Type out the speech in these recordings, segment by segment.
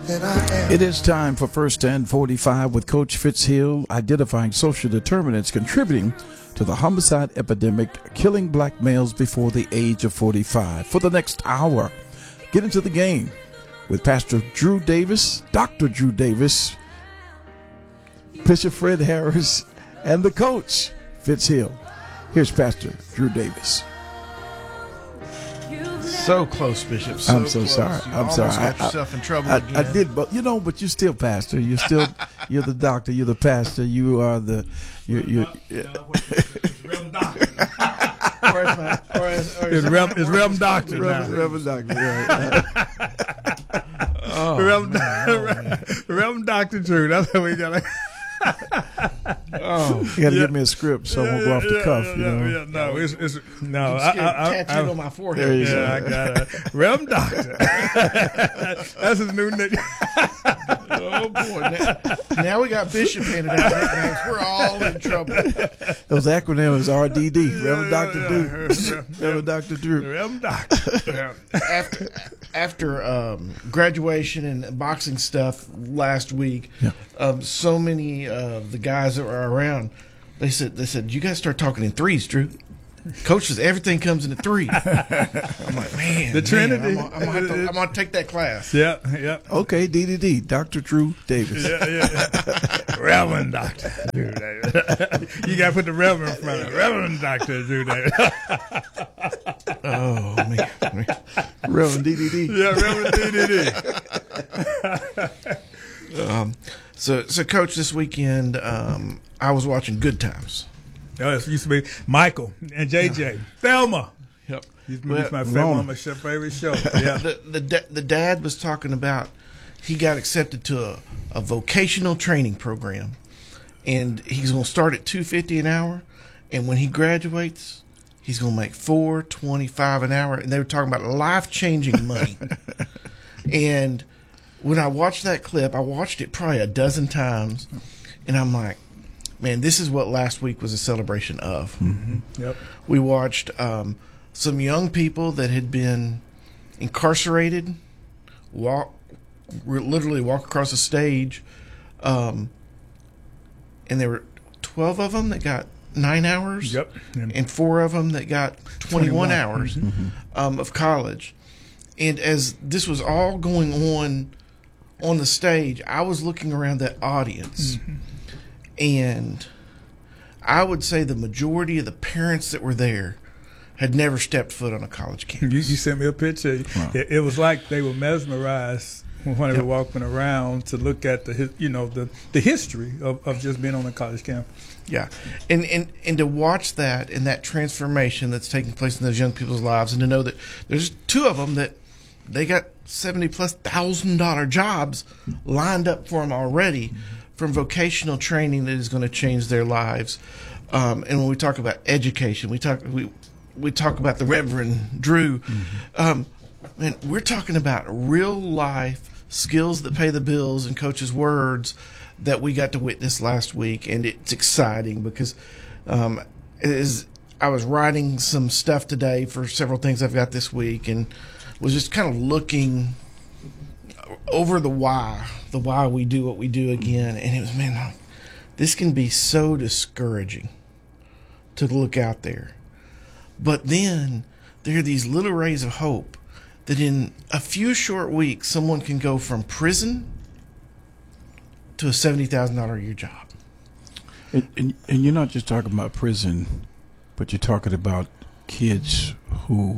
It is time for First and 45 with Coach Fitzhill, identifying social determinants contributing to the homicide epidemic killing black males before the age of 45. For the next hour, get into the game with Pastor Drew Davis, Dr. Drew Davis, Bishop Fred Harris, and the coach, Fitzhill. Here's Pastor Drew Davis. So close, Bishop. I'm so close. sorry. You I'm sorry. Got yourself in trouble again. I did, but but you're still pastor. You're still you're the doctor. You're the pastor. You are the you. Reverend Doctor. It's Reverend Doctor. Reverend Doctor. Right. Reverend Doctor Drew. That's what we got. You got to give me a script so I won't go off the cuff. It's no. Tattooed on my forehead. There you go. I got it. Reverend Doctor. That's his new nickname. Oh boy! Now we got Bishop handed out nicknames. We're all in trouble. Those acronyms are RDD. Reverend Doctor Drew. Reverend Doctor Drew. Reverend Doctor. After graduation and boxing stuff last week, so many of the guys that were around, they said, you guys start talking in threes, Drew. Coach says everything comes in a three. I'm like, man, the Trinity. I'm gonna take that class. Yeah. Okay, DDD, Dr. Drew Davis. Yeah. Reverend Doctor Drew Davis. You got to put the Reverend in front of it. Reverend Doctor Drew Davis. Oh man, Reverend DDD. Yeah, Reverend DDD. So Coach, this weekend I was watching Good Times. Oh, it used to be Michael and JJ. Thelma. Yep. Used to be one of my favorite shows. Yeah. The dad was talking about he got accepted to a vocational training program, and he's going to start at $2.50 an hour, and when he graduates, he's going to make $4.25 an hour. And they were talking about life-changing money. And when I watched that clip, I watched it probably a dozen times, and I'm like, man, this is what last week was a celebration of. Mm-hmm. Yep. We watched some young people that had been incarcerated literally walk across the stage, and there were 12 of them that got 9 hours, yep, and 4 of them that got 21 hours of college. And as this was all going on the stage, I was looking around that audience. And I would say the majority of the parents that were there had never stepped foot on a college campus. You sent me a picture. Wow. It was like they were mesmerized when they were walking around to look at the history of just being on a college campus. Yeah, and to watch that and that transformation that's taking place in those young people's lives, and to know that there's 2 of them that they got $70,000+ jobs lined up for them already. From vocational training that is going to change their lives, and when we talk about education, we talk about the Reverend Drew. And we're talking about real life skills that pay the bills and Coach's words that we got to witness last week, and it's exciting because I was writing some stuff today for several things I've got this week, and was just kind of looking over the why we do what we do again. And it was, man, this can be so discouraging to look out there. But then there are these little rays of hope that in a few short weeks, someone can go from prison to a $70,000 a year job. And you're not just talking about prison, but you're talking about kids who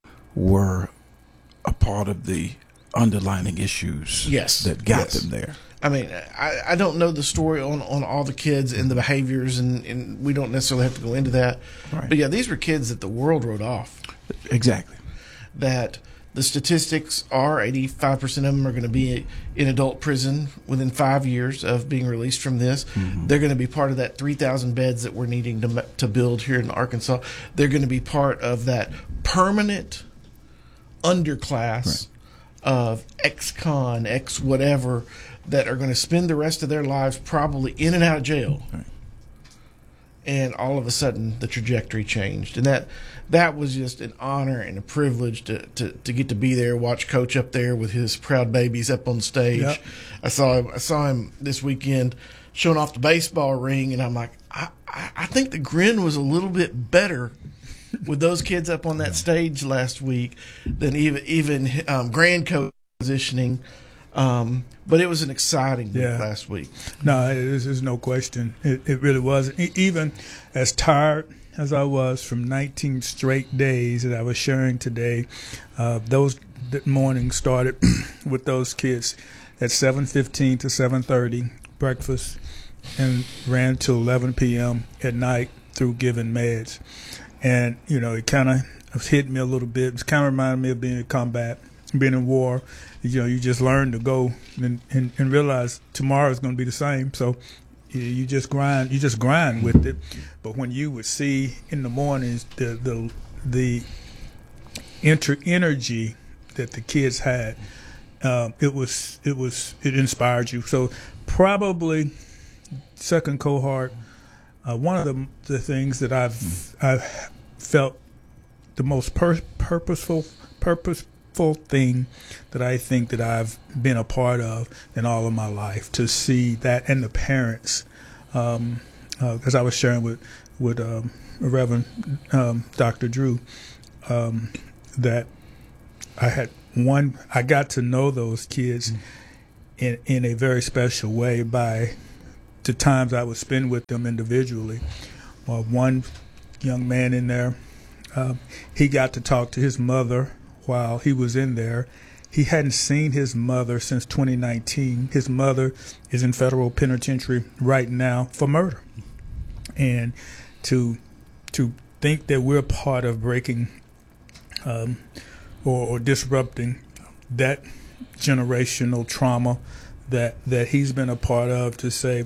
were a part of the underlining issues that got them there. I mean, I don't know the story on all the kids and the behaviors, and we don't necessarily have to go into that. Right. But yeah, these were kids that the world wrote off. Exactly. That the statistics are 85% of them are going to be in adult prison within 5 years of being released from this. Mm-hmm. They're going to be part of that 3,000 beds that we're needing to build here in Arkansas. They're going to be part of that permanent underclass of ex-con, ex-whatever, that are going to spend the rest of their lives probably in and out of jail. Right. and all of a sudden the trajectory changed. And that was just an honor and a privilege to get to be there, watch Coach up there with his proud babies up on stage. Yep. I saw him this weekend showing off the baseball ring, and I'm like, I think the grin was a little bit better with those kids up on that stage last week than even grand coach positioning. But it was an exciting week last week. No, there's no question. It really was. Even as tired as I was from 19 straight days that I was sharing today, those mornings started with those kids at 7:15 to 7:30, breakfast, and ran till 11 p.m. at night through giving meds. And, it kind of hit me a little bit. It kind of reminded me of being in combat, being in war. You just learn to go and realize tomorrow is going to be the same. So you just grind with it. But when you would see in the mornings the energy that the kids had, it inspired you. So probably second cohort, one of the things that I've felt the most purposeful thing that I think that I've been a part of in all of my life, to see that, and the parents, because I was sharing with Reverend Dr. Drew, that I got to know those kids in a very special way by the times I would spend with them individually. One young man in there, he got to talk to his mother while he was in there. He hadn't seen his mother since 2019. His mother is in federal penitentiary right now for murder. And to think that we're part of breaking or disrupting that generational trauma that he's been a part of, to say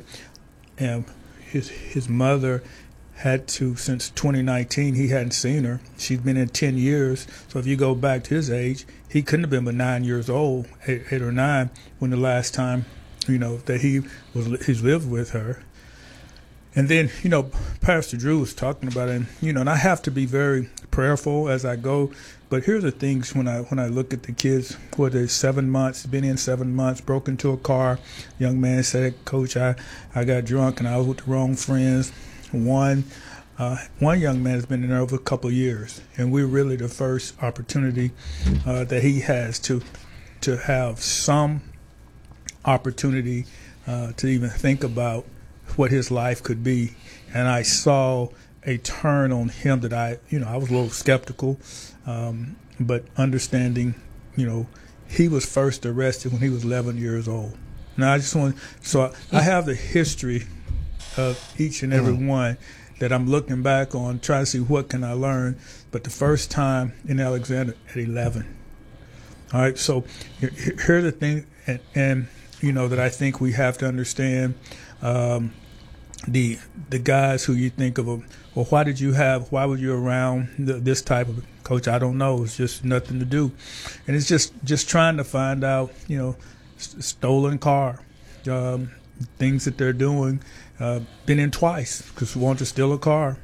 his mother had to, since 2019, he hadn't seen her. She's been in 10 years. So if you go back to his age, he couldn't have been but 9 years old, 8 or 9, when the last time, that he's lived with her. And then, Pastor Drew was talking about it, and I have to be very prayerful as I go. But here are the things when I look at the kids, whether it's 7 months, been in 7 months, broke into a car. Young man said, Coach, I got drunk and I was with the wrong friends. One young man has been in there over a couple of years, and we're really the first opportunity that he has to have some opportunity to even think about what his life could be. And I saw a turn on him that I was a little skeptical, but understanding, he was first arrested when he was 11 years old. Now I have the history of each and every one that I'm looking back on, trying to see what can I learn. But the first time in Alexander at 11. All right, so here are the things, and that I think we have to understand. The guys who you think of, well, why were you around this type of coach? I don't know. It's just nothing to do. And it's just trying to find out, stolen car, things that they're doing. Been in twice because we want to steal a car.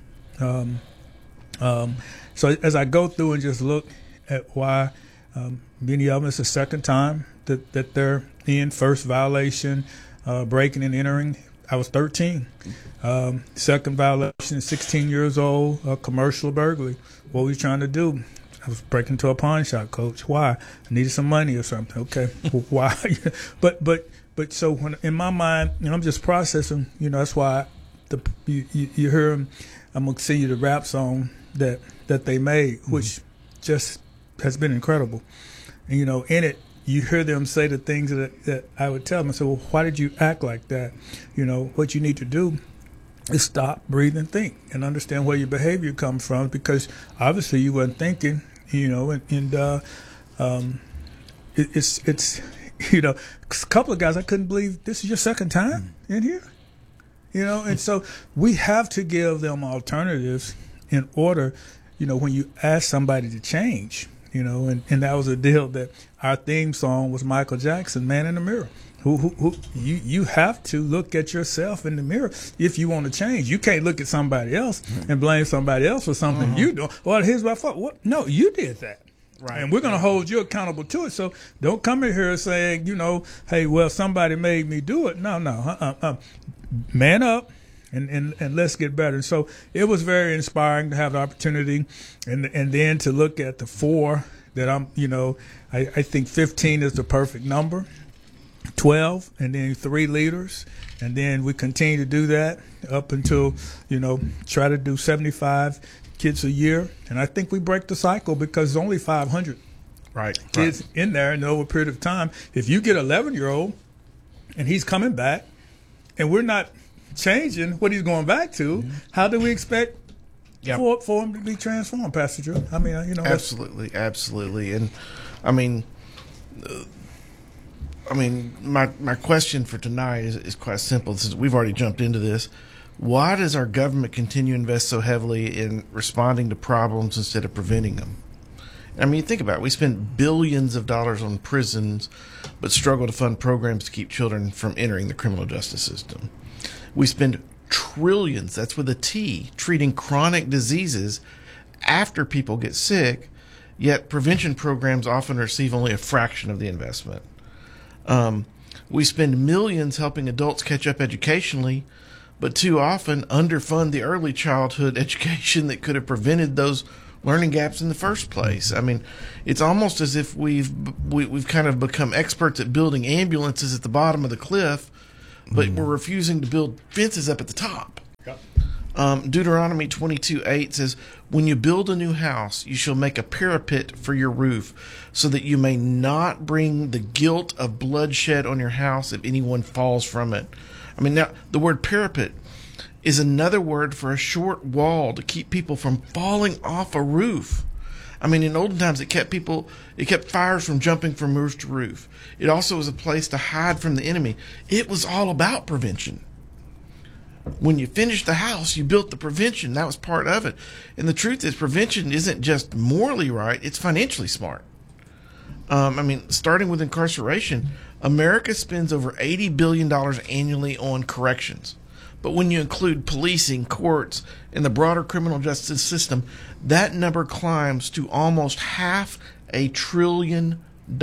So as I go through and just look at why many of them, it's the second time that they're in. First violation, breaking and entering, I was 13. Second violation, 16 years old, commercial burglary. What were you trying to do? I was breaking into a pawn shop, Coach. Why? I needed some money or something. Okay, well, why? But so when in my mind, I'm just processing. That's why you hear them. I'm gonna sing you the rap song that they made, which just has been incredible. And in it, you hear them say the things that I would tell them. I said, well, why did you act like that? What you need to do is stop, breathe, and think, and understand where your behavior comes from, because obviously you weren't thinking, it's a couple of guys, I couldn't believe this is your second time in here, and so we have to give them alternatives in order, when you ask somebody to change, you know, and that was a deal that our theme song was Michael Jackson, Man in the Mirror. Who you have to look at yourself in the mirror if you want to change. You can't look at somebody else and blame somebody else for something you do. Well, here's my fault. What? No, you did that. Right. And we're going to hold you accountable to it. So don't come in here saying, you know, hey, well, somebody made me do it. No. Man up and let's get better. And so it was very inspiring to have the opportunity and then to look at the 4 that I think 15 is the perfect number. 12 and then 3 leaders, and then we continue to do that up until, you know, try to do 75 kids a year. And I think we break the cycle because there's only 500 kids in there in over a period of time. If you get an 11-year-old and he's coming back and we're not changing what he's going back to, how do we expect for him to be transformed, Pastor Drew? I mean, you know. Absolutely. And I mean, my question for tonight is quite simple. We've already jumped into this. Why does our government continue to invest so heavily in responding to problems instead of preventing them? I mean, think about it. We spend billions of dollars on prisons, but struggle to fund programs to keep children from entering the criminal justice system. We spend trillions, that's with a T, treating chronic diseases after people get sick, yet prevention programs often receive only a fraction of the investment. We spend millions helping adults catch up educationally, but too often underfund the early childhood education that could have prevented those learning gaps in the first place. I mean, it's almost as if we've kind of become experts at building ambulances at the bottom of the cliff, but we're refusing to build fences up at the top. Deuteronomy 22:8 says, when you build a new house, you shall make a parapet for your roof, so that you may not bring the guilt of bloodshed on your house if anyone falls from it. I mean, now the word parapet is another word for a short wall to keep people from falling off a roof. I mean, in olden times, it kept fires from jumping from roof to roof. It also was a place to hide from the enemy. It was all about prevention. When you finished the house, you built the prevention. That was part of it. And the truth is, prevention isn't just morally right, it's financially smart. I mean, starting with incarceration, America spends over $80 billion annually on corrections. But when you include policing, courts, and the broader criminal justice system, that number climbs to almost $500 billion.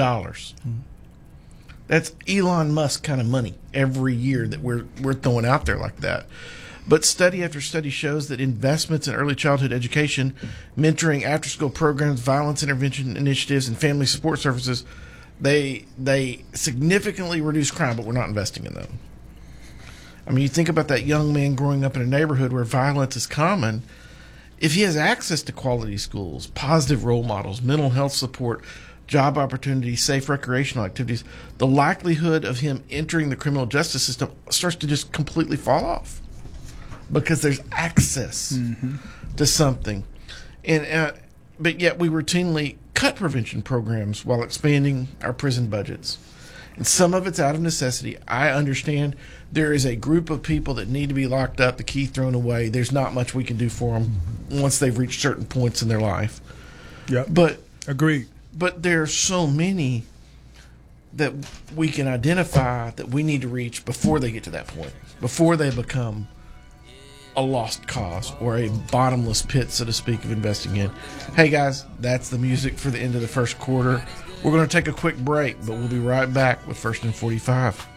That's Elon Musk kind of money every year that we're throwing out there like that. But study after study shows that investments in early childhood education, mentoring, after-school programs, violence intervention initiatives, and family support services, they significantly reduce crime, but we're not investing in them. I mean, you think about that young man growing up in a neighborhood where violence is common. If he has access to quality schools, positive role models, mental health support, job opportunities, safe recreational activities, the likelihood of him entering the criminal justice system starts to just completely fall off because there's access to something. But yet we routinely cut prevention programs while expanding our prison budgets. And some of it's out of necessity. I understand there is a group of people that need to be locked up, the key thrown away. There's not much we can do for them once they've reached certain points in their life. Yeah, but agreed. But there are so many that we can identify that we need to reach before they get to that point, before they become a lost cause or a bottomless pit, so to speak, of investing in. Hey, guys, that's the music for the end of the first quarter. We're going to take a quick break, but we'll be right back with First and 45.